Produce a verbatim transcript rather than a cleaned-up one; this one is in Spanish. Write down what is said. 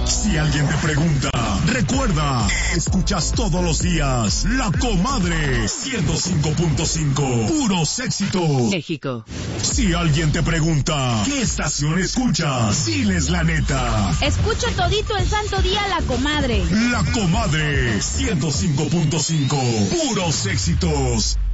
Si alguien te pregunta, recuerda, escuchas todos los días La Comadre ciento cinco punto cinco, puros éxitos. México. Si alguien te pregunta, ¿qué estación escuchas? Diles la neta. Escucho todito el santo día La Comadre. La Comadre ciento cinco punto cinco, puros éxitos.